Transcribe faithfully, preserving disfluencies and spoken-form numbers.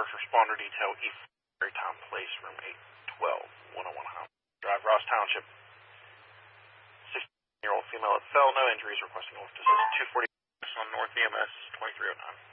First Responder Detail, East Maritime Place, Room eight twelve, one oh one Highland Drive, Ross Township. sixteen-year-old female that fell, no injuries, requesting lift assist two forty on North E M S twenty-three oh nine.